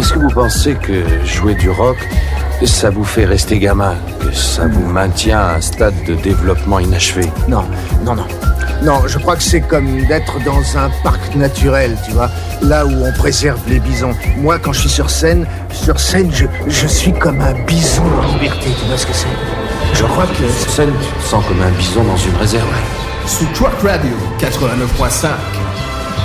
Est-ce que vous pensez que jouer du rock, ça vous fait rester gamin, que ça vous maintient à un stade de développement inachevé? Non, je crois que c'est comme d'être dans un parc naturel, tu vois, là où on préserve les bisons. Moi, quand je suis sur scène, je suis comme un bison en liberté, tu vois ce que c'est? Je crois que... Sur scène, tu te sens comme un bison dans une réserve. Sous Truck Radio 89.5.